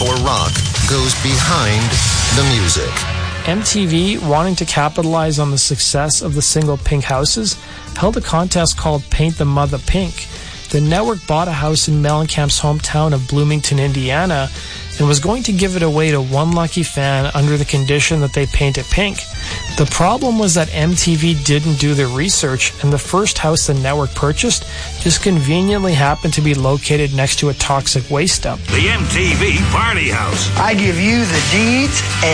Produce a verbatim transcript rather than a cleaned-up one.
for rock goes behind the music. M T V, wanting to capitalize on the success of the single Pink Houses, held a contest called Paint the Mother Pink. The network bought a house in Mellencamp's hometown of Bloomington, Indiana, and was going to give it away to one lucky fan under the condition that they paint it pink. The problem was that M T V didn't do their research, and the first house the network purchased just conveniently happened to be located next to a toxic waste dump. The M T V Party House. I give you the deeds